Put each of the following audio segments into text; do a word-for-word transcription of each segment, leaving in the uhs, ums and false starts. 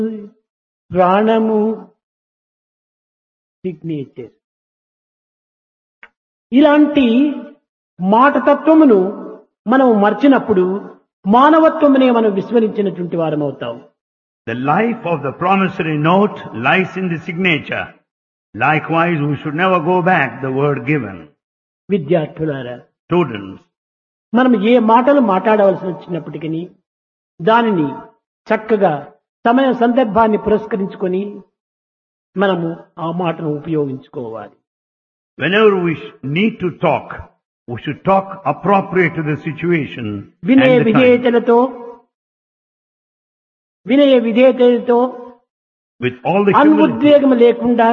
ప్రాణము సిగ్నేచర్. ఇలాంటి మాట తత్వమును మనం మర్చినప్పుడు మానవత్వమునే మనం విస్మరించినటువంటి వారం అవుతాం. The life of the promissory note lies in the signature. Likewise, we should never go back the word given. విద్యార్థులారా, Students, మనం ఏ మాటలు మాట్లాడవలసి వచ్చినప్పటికీ దానిని చక్కగా సమయ సందర్భాన్ని పురస్కరించుకొని మనము ఆ మాటను ఉపయోగించుకోవాలి. whenever we sh- need to talk, we should talk appropriate to the situation వినయ and the time. విధేయతలతో వినయ విధేయతలతో With all the humility, అనుద్వేగం లేకుండా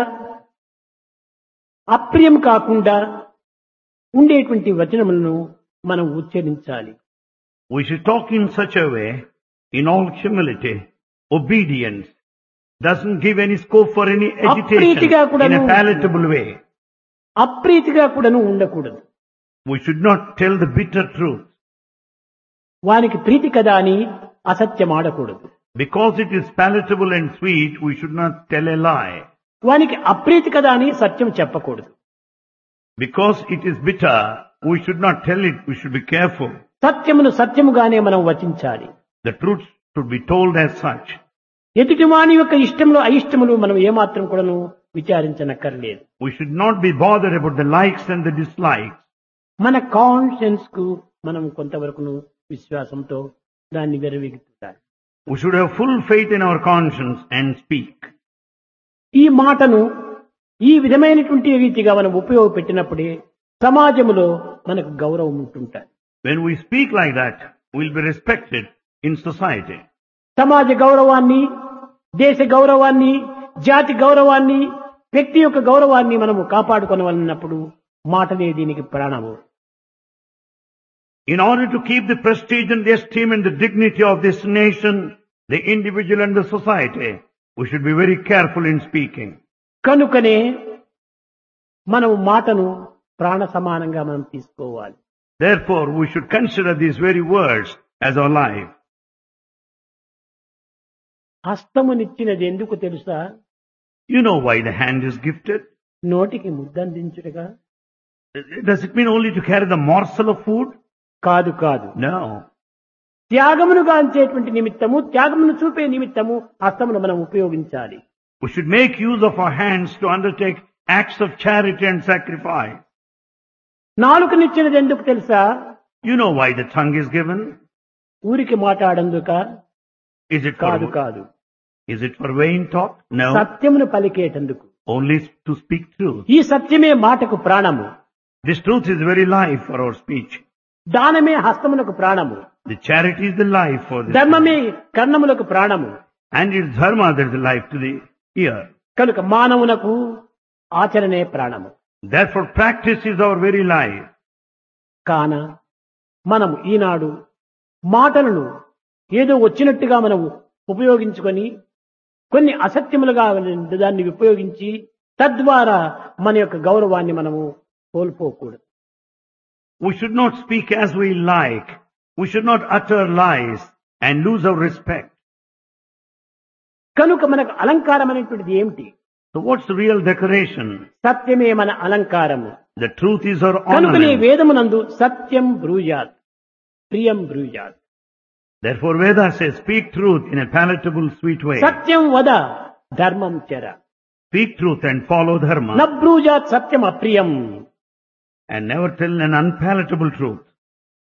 అప్రియం కాకుండా ఉండేటువంటి వచనములను మనం ఉచ్చరించాలి. we should talk in such a way, in all humility, obedience, doesn't give any scope for any agitation అప్రీతిగా in కూడాను a palatable way. అప్రీతిగా కూడాను ఉండకూడదు. We should not tell the bitter truth. వానికి ప్రీతి కదా అని అసత్యం ఆడకూడదు. Because it is palatable and sweet, we should not tell a lie. వానికి అప్రీతి కదా అని సత్యం చెప్పకూడదు. Because it is bitter, we should not tell it, we should be careful. సత్యమును సత్యముగానే మనం వచించాలి. The truth should be told as such. ఎదుటివాని యొక్క ఇష్టములు అయిష్టములు మనం ఏమాత్రం కూడాను విచారించనక్కర్లేదు. We should not be bothered about the likes and the dislikes. మన conscience కు మనం కొంతవరకును విశ్వాసంతో దాన్ని వెరవిగుతారు. We should have full faith in our conscience and speak. ఈ మాటను ఈ విధమైనటువంటి రీతిగా మనం ఉపయోగపెట్టినప్పుడే సమాజంలో మనకు గౌరవం ఉంటుంటారు. When we speak like that, we will be respected in society. సమాజ గౌరవాన్ని, దేశ గౌరవాన్ని, జాతి గౌరవాన్ని, వ్యక్తి యొక్క గౌరవాన్ని మనము కాపాడుకొనవలన్నప్పుడు మాటనే దీనికి ప్రాణము. In order to keep the prestige and the esteem and the dignity of this nation, the individual and the society, we should be very careful in speaking. కనుకనే మనం మాటను ప్రాణ సమానంగా మనం తీసుకోవాలి. Therefore, we should consider these very words as our life. హస్తమునిచ్చినది ఎందుకు తెలుసా? You know why the hand is gifted? నోటికి ముద్దందించుటగా Does it mean only to carry the morsel of food? కాదు కాదు. No. త్యాగమును గాంచేటువంటి నిమిత్తము, త్యాగమును చూపే నిమిత్తము హస్తమును మనం ఉపయోగించాలి. We should make use of our hands to undertake acts of charity and sacrifice. నాలుకనిచ్చినది ఎందుకు తెలుసా? You know why the tongue is given? ఊరికి మాట్లాడందుక Is it కాదు for, కాదు, is it for vain talk? No. సత్యమును పలికేటందుకు. Only to speak truth. ఈ సత్యమే మాటకు ప్రాణము. This truth is very life for our speech. దానమే హస్తమునకు ప్రాణము. The charity is the life for this. ధర్మమే కర్ణములకు ప్రాణము. And it's dharma that is the life to the ear. కనుక మానవునకు ఆచరణే ప్రాణము. Therefore practice is our very life. కాన మనము ఈనాడు మాటలను ఏదో వచ్చినట్టుగా మనము ఉపయోగించుకొని కొన్ని అసత్యములుగా దాన్ని ఉపయోగించి తద్వారా మన యొక్క గౌరవాన్ని మనము కోల్పోకూడదు. We should not speak as we like. We should not utter lies and lose our respect. కనుక మనకు అలంకారం అనేటువంటిది ఏమిటి? So what's the real decoration? సత్యమే మన అలంకారము. The truth is our కనుకనే ornament. వేదమునందు సత్యం బ్రూయాత్, ప్రియం బ్రూయాత్. Therefore Veda says, speak truth in a palatable, sweet way. సత్యం వద ధర్మం చర. Speak truth and follow dharma. నబ్రూజాత్ Satyam అప్రియం. And never tell an unpalatable truth.